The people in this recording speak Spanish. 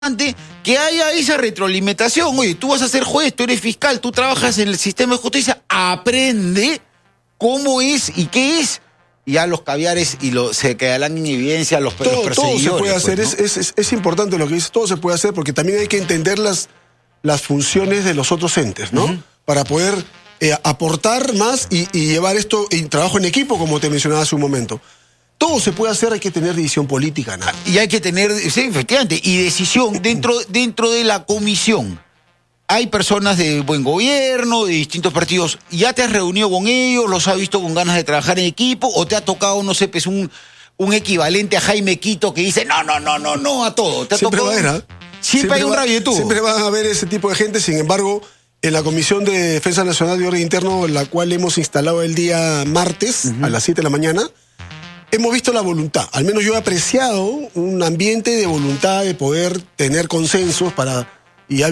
que haya esa retroalimentación. Oye, tú vas a ser juez, tú eres fiscal, tú trabajas en el sistema de justicia, aprende cómo es y qué es. Y ya los caviares se quedarán en evidencia los perseguidores. Todo se puede hacer, pues, ¿no? es importante lo que dices, todo se puede hacer porque también hay que entender las funciones de los otros entes, ¿no? Para poder aportar más y llevar esto en trabajo en equipo, como te mencionaba hace un momento. Todo se puede hacer, hay que tener decisión política, ¿no? Y hay que tener, sí, efectivamente, y decisión dentro de la comisión. Hay personas de buen gobierno, de distintos partidos. ¿Ya te has reunido con ellos? ¿Los has visto con ganas de trabajar en equipo? ¿O te ha tocado, no sé, pues un equivalente a Jaime Quito que dice no a todo? ¿Te ha Siempre tocado? va a haber, ¿eh? Siempre hay un rayo de tubo. Siempre van a haber ese tipo de gente, sin embargo, en la Comisión de Defensa Nacional y Orden Interno, la cual hemos instalado el día martes a las 7 de la mañana, hemos visto la voluntad. Al menos yo he apreciado un ambiente de voluntad de poder tener consensos para